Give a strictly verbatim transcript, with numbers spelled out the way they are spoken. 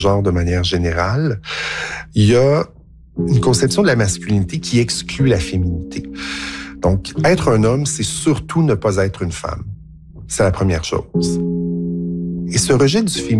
genre de manière générale, il y a une conception de la masculinité qui exclut la féminité. Donc, être un homme, c'est surtout ne pas être une femme. C'est la première chose. Et ce rejet du féminisme